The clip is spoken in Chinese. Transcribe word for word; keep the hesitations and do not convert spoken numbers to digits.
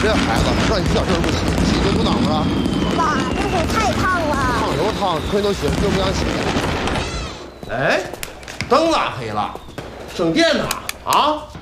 这孩子，让你洗澡这不洗，洗就不恼了。 爸，这水太烫了。 烫油烫，亏都洗了，就不想洗。哎，灯咋黑了？省电呢？啊？